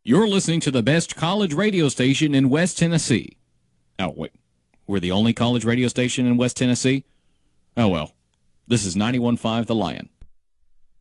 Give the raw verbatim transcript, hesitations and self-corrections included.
You're listening to the best college radio station in West Tennessee. Oh, wait. We're the only college radio station in West Tennessee? Oh, well. This is ninety-one point five The Lion.